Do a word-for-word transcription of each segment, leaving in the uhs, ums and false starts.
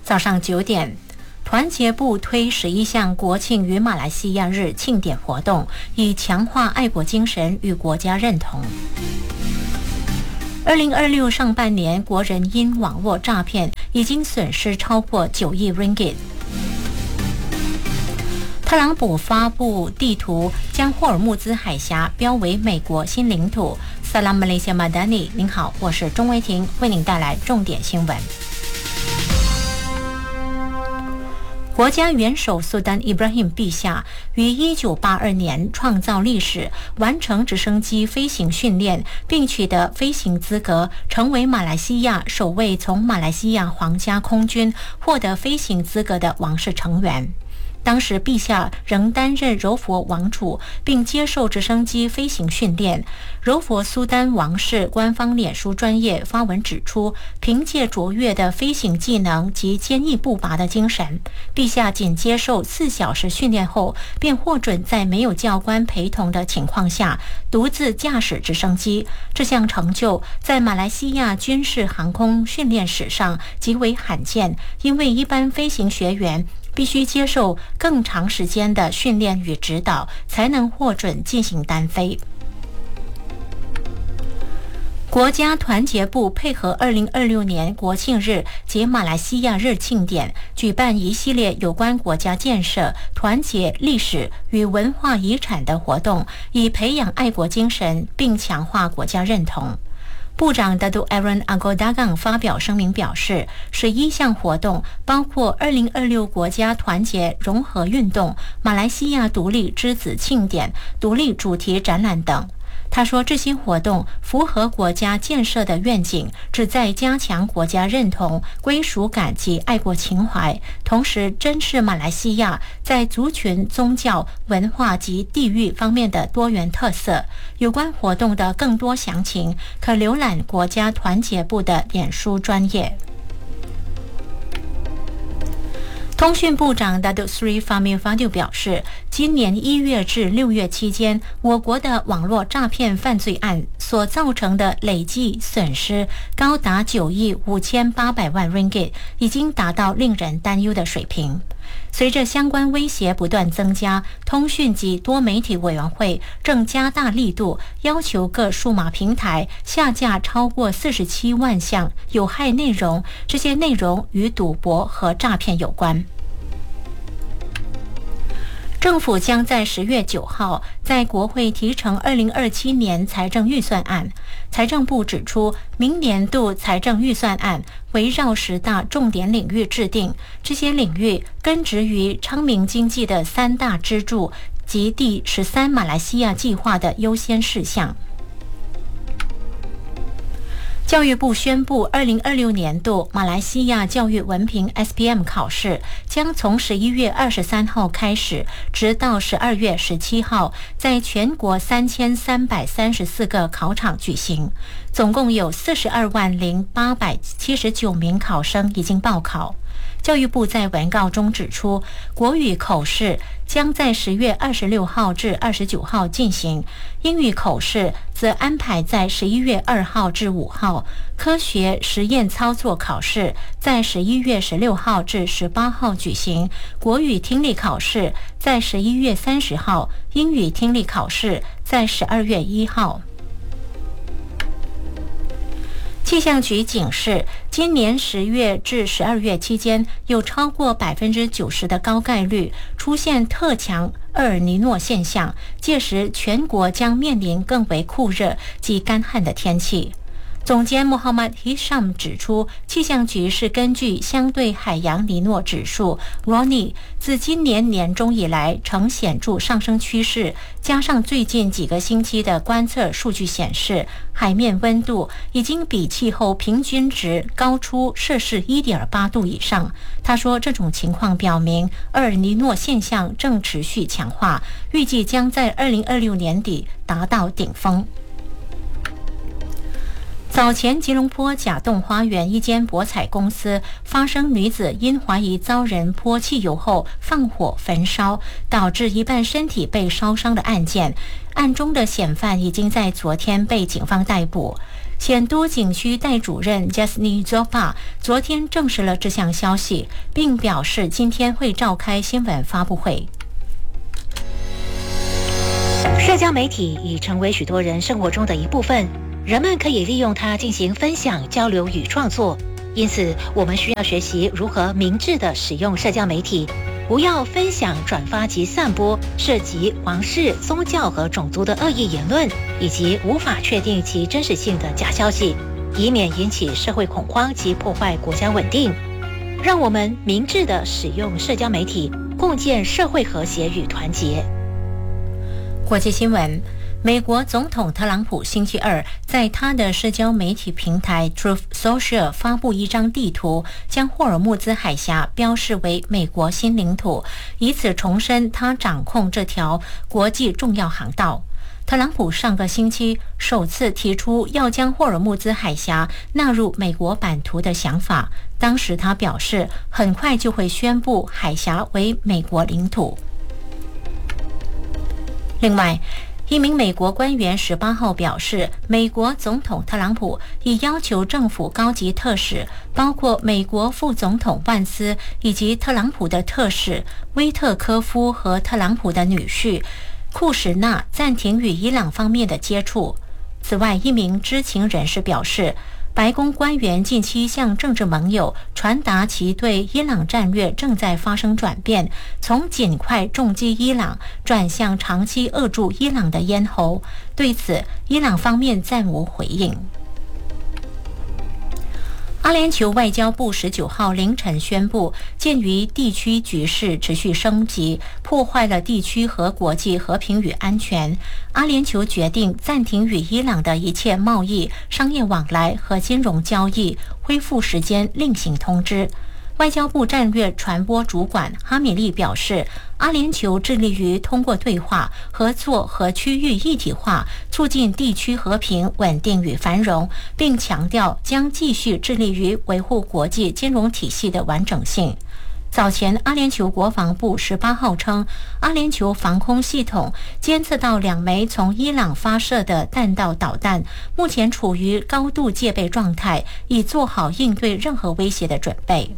早上九点，团结部推十一项国庆与马来西亚日庆典活动，以强化爱国精神与国家认同。二零二六上半年，国人因网络诈骗已经损失超过九亿 ringgit。特朗普发布地图，将霍尔木兹海峡标为美国新领土。Salam Malaysia Madani， 您好，我是钟维婷，为您带来重点新闻。国家元首苏丹伊布拉欣陛下于一九八二年创造历史，完成直升机飞行训练，并取得飞行资格，成为马来西亚首位从马来西亚皇家空军获得飞行资格的王室成员。当时陛下仍担任柔佛王储，并接受直升机飞行训练。柔佛苏丹王室官方脸书专页发文指出，凭借卓越的飞行技能及坚毅不拔的精神，陛下仅接受四小时训练后，便获准在没有教官陪同的情况下独自驾驶直升机。这项成就在马来西亚军事航空训练史上极为罕见，因为一般飞行学员必须接受更长时间的训练与指导，才能获准进行单飞。国家团结部配合二零二六年国庆日及马来西亚日庆典，举办一系列有关国家建设、团结、历史与文化遗产的活动，以培养爱国精神并强化国家认同。部长达杜艾伦阿戈达冈发表声明表示，十一项活动包括二零二六国家团结融合运动、马来西亚独立之子庆典、独立主题展览等。他说，这些活动符合国家建设的愿景，旨在加强国家认同、归属感及爱国情怀，同时珍视马来西亚在族群、宗教、文化及地域方面的多元特色。有关活动的更多详情，可浏览国家团结部的脸书专页。通讯部长 Datuk Seri Fahmi Fadil 表示，今年一月至六月期间，我国的网络诈骗犯罪案所造成的累计损失高达九亿五千八百万 ringgit， 已经达到令人担忧的水平。随着相关威胁不断增加，通讯及多媒体委员会正加大力度，要求各数码平台下架超过四十七万项有害内容，这些内容与赌博和诈骗有关。政府将在十月九号在国会提呈二零二七年财政预算案。财政部指出，明年度财政预算案围绕十大重点领域制定，这些领域根植于昌明经济的三大支柱及第十三马来西亚计划的优先事项。教育部宣布，二零二六年度马来西亚教育文凭 S P M 考试将从十一月二十三号开始，直到十二月十七号，在全国三千三百三十四个考场举行。总共有四十二万零八百七十九名考生已经报考。教育部在文告中指出，国语口试将在十月二十六号至二十九号进行，英语口试则安排在十一月二号至五号，科学实验操作考试在十一月十六号至十八号举行，国语听力考试在十一月三十号，英语听力考试在十二月一号。气象局警示，今年十月至十二月期间，有超过百分之九十的高概率出现特强厄尔尼诺现象，届时全国将面临更为酷热及干旱的天气。总监穆罕默德·希沙姆指出，气象局是根据相对海洋尼诺指数 R O N I 自今年年中以来呈显著上升趋势，加上最近几个星期的观测数据显示，海面温度已经比气候平均值高出摄氏 一点八度以上。他说，这种情况表明厄尔尼诺现象正持续强化，预计将在二零二六年底达到顶峰。早前，吉隆坡甲洞花园一间博彩公司发生女子因怀疑遭人泼汽油后放火焚烧，导致一半身体被烧伤的案件，案中的嫌犯已经在昨天被警方逮捕。 显都景区代主任 Jasny Zopa 昨天证实了这项消息，并表示今天会召开新闻发布会。 社交媒体已成为许多人生活中的一部分，人们可以利用它进行分享、交流与创作。因此，我们需要学习如何明智地使用社交媒体，不要分享、转发及散播涉及皇室、宗教和种族的恶意言论，以及无法确定其真实性的假消息，以免引起社会恐慌及破坏国家稳定。让我们明智地使用社交媒体，共建社会和谐与团结。 国际新闻。美国总统特朗普星期二在他的社交媒体平台 Truth Social 发布一张地图，将霍尔木兹海峡标示为美国新领土，以此重申他掌控这条国际重要航道。特朗普上个星期首次提出要将霍尔木兹海峡纳入美国版图的想法，当时他表示很快就会宣布海峡为美国领土。另外，一名美国官员十八号表示，美国总统特朗普已要求政府高级特使，包括美国副总统万斯以及特朗普的特使威特科夫和特朗普的女婿库什纳暂停与伊朗方面的接触。此外，一名知情人士表示，白宫官员近期向政治盟友传达其对伊朗战略正在发生转变，从尽快重击伊朗转向长期扼住伊朗的咽喉。对此，伊朗方面暂无回应。阿联酋外交部十九号凌晨宣布，鉴于地区局势持续升级，破坏了地区和国际和平与安全，阿联酋决定暂停与伊朗的一切贸易、商业往来和金融交易，恢复时间另行通知。外交部战略传播主管哈米利表示，阿联酋致力于通过对话、合作和区域一体化，促进地区和平、稳定与繁荣，并强调将继续致力于维护国际金融体系的完整性。早前，阿联酋国防部十八号称，阿联酋防空系统监测到两枚从伊朗发射的弹道导弹，目前处于高度戒备状态，已做好应对任何威胁的准备。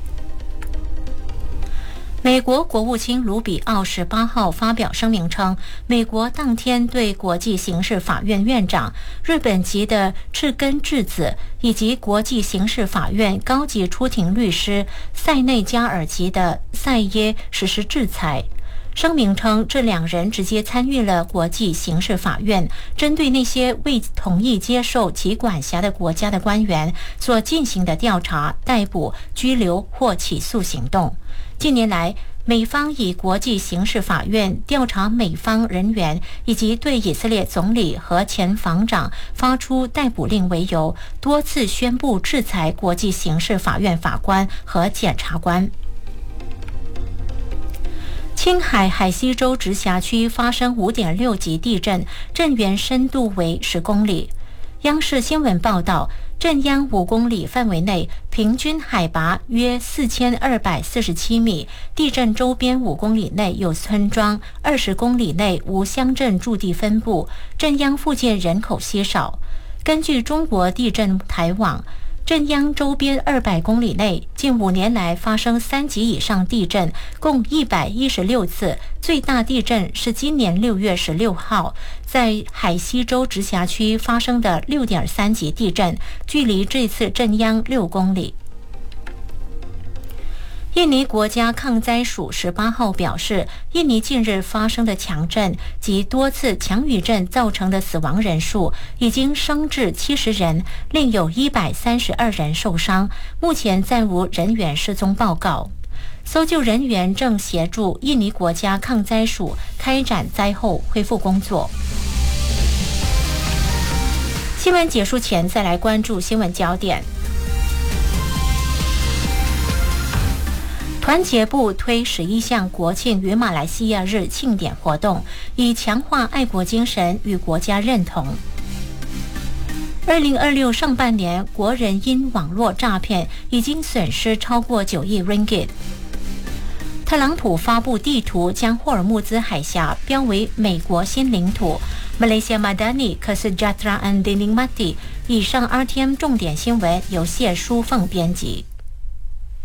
美国国务卿卢比奥十八号发表声明称，美国当天对国际刑事法院院长日本籍的赤根智子以及国际刑事法院高级出庭律师塞内加尔籍的塞耶实施制裁。声明称，这两人直接参与了国际刑事法院针对那些未同意接受其管辖的国家的官员所进行的调查、逮捕、拘留或起诉行动。近年来，美方以国际刑事法院调查美方人员以及对以色列总理和前防长发出逮捕令为由，多次宣布制裁国际刑事法院法官和检察官。青海海西州直辖区发生 五点六 级地震，震源深度为十公里。央视新闻报道，震央五公里范围内平均海拔约四千二百四十七米，地震周边五公里内有村庄，二十公里内无乡镇驻地分布，震央附近人口稀少。根据中国地震台网，震央周边二百公里内近五年来发生三级以上地震共一百一十六次，最大地震是今年六月十六号在海西州直辖区发生的 六点三 级地震，距离这次震央六公里。印尼国家抗灾署十八号表示，印尼近日发生的强震及多次强余震造成的死亡人数已经升至七十人，另有一百三十二人受伤，目前暂无人员失踪报告。搜救人员正协助印尼国家抗灾署开展灾后恢复工作。新闻结束前，再来关注新闻焦点。团结部推十一项国庆与马来西亚日庆典活动，以强化爱国精神与国家认同。二零二六上半年，国人因网络诈骗已经损失超过九亿 ringgit。特朗普发布地图，将霍尔木兹海峡标为美国新领土。Malaysia Madani Kesejahteraan Dining Mati 以上 R T M 重点新闻由谢淑凤编辑。